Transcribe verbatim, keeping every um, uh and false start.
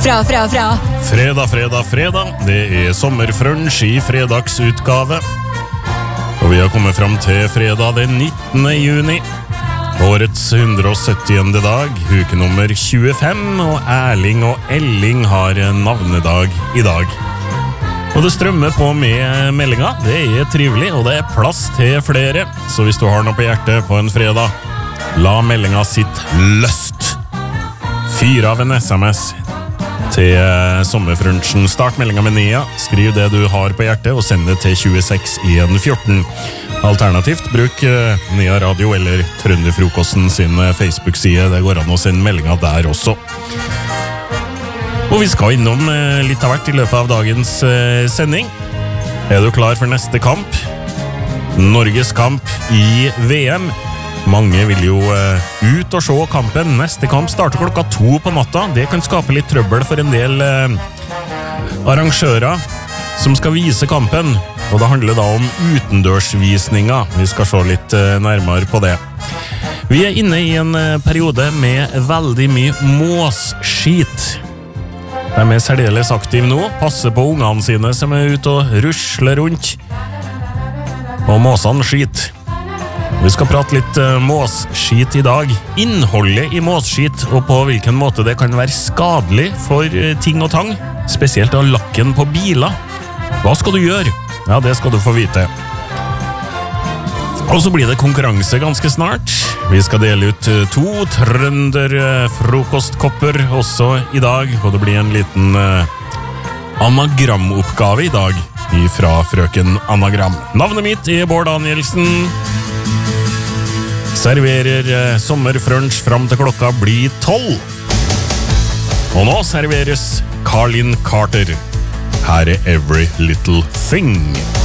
Fra, fra, fra. Fredag, fredag, fredag. Det er sommerfrunch i fredagsutgave. Og vi har kommet fram til fredag den nittende juni. Årets hundre og syttiende dag, uke nummer tjuefem, og Erling og Elling har navnedag i dag. Og det strømmer på med meldinger, det er trivelig, og det er plass til flere. Så hvis du har noe på hjertet på en fredag, la meldinga sitt løst. Fyr av en sms til sommerfrunchen. Start meldinga med Nia, skriv det du har på hjertet, og send det til tjueseks en fjorten. Alternativt, bruk Nia Radio eller Trønderfrokosten sin Facebook-side. Det går an å sende meldinger der også. Og vi skal innom litt av hvert i løpet av dagens sending. Er du klar for neste kamp? Norges kamp i V M. Mange vil jo ut og se kampen. Neste kamp starter klokka to på natta. Det kan skape litt trøbbel for en del arrangører som skal vise kampen. Og det handler da om utendørsvisninger. Vi skal se litt nærmere på det. Vi er inne i en periode med veldig mye måsskit. De er særdeles aktive nå, passer på ungene sine som er ute og rusler rundt. Og måsene skit. Vi skal prate litt måsskit i dag. Innholdet i måsskit, og på hvilken måte det kan være skadelig for ting og tang. Spesielt av lakken på biler. Hva skal du gjøre? Ja, det skal du få vite. Og så blir det konkurranse ganske snart. Vi skal dele ut to trønderfrokostkopper også i dag, og det blir en liten uh, anagramoppgave i dag fra frøken Anagram. Navnet mitt er Bård Danielsen. Serverer uh, sommerfrunch fram til klokka blir tolv. Og nå serveres Carlin Carter. Her er Every Little Thing.